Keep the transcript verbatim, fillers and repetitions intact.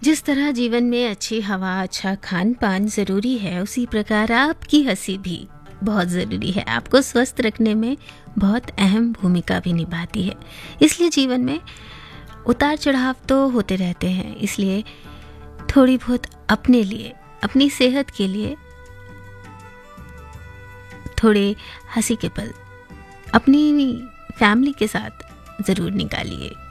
जिस तरह जीवन में अच्छी हवा, अच्छा खान पान ज़रूरी है, उसी प्रकार आपकी हंसी भी बहुत ज़रूरी है। आपको स्वस्थ रखने में बहुत अहम भूमिका भी निभाती है। इसलिए जीवन में उतार चढ़ाव तो होते रहते हैं, इसलिए थोड़ी बहुत अपने लिए, अपनी सेहत के लिए थोड़े हंसी के पल अपनी फैमिली के साथ ज़रूर निकालिए।